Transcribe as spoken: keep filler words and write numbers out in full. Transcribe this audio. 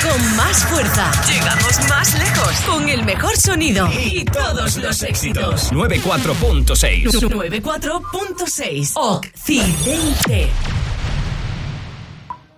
con más fuerza. Llegamos más lejos con el mejor sonido y todos los éxitos. noventa y cuatro punto seis. noventa y cuatro punto seis. Occidente.